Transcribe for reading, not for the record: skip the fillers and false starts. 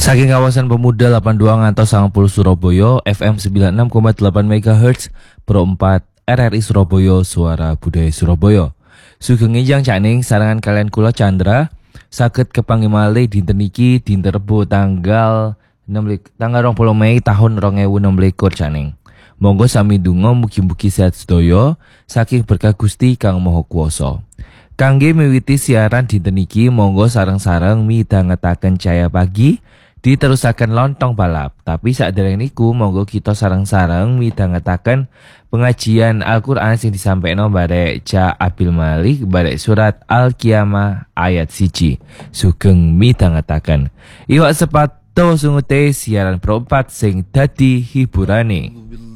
Saking kawasan Pemuda 82 ngantos 90 Surabaya, FM 96,8 MHz, Pro 4 RRI Surabaya, Suara Budaya Surabaya. Sugeng enjang cakning sarangan kalian kula Chandra saged kepanggih malih dinten iki dinten Rebo tanggal 20 Mei tahun 2026 cakning. Monggo sami ndonga mugi-mugi sehat sedaya saking berkah Gusti Kang Maha Kuwasa. Kangge miwiti siaran dinten iki monggo sareng-sareng midhangetaken Cahaya Pagi diterusaken lontong balap. Tapi sakdereng niku monggo kita sareng-sareng midhangetaken pengajian Al-Qur'an sing disampaikan barek Ca Abil Malik barek surat Al-Qiyamah ayat 1. Sugeng midhangetaken. Iwak sepato sungute siaran Pro 4 sing dadi hiburane.